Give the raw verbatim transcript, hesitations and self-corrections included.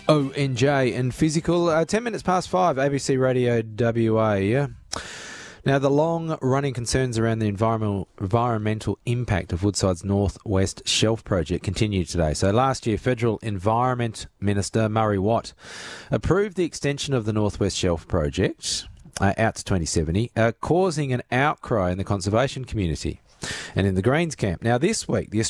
O N J and Physical. Uh, ten minutes past five, A B C Radio W A. Yeah? Now, the long-running concerns around the environmental environmental impact of Woodside's North West Shelf project continue today. So last year, Federal Environment Minister Murray Watt approved the extension of the North West Shelf project uh, out to twenty seventy, uh, causing an outcry in the conservation community and in the Greens camp. Now, this week, the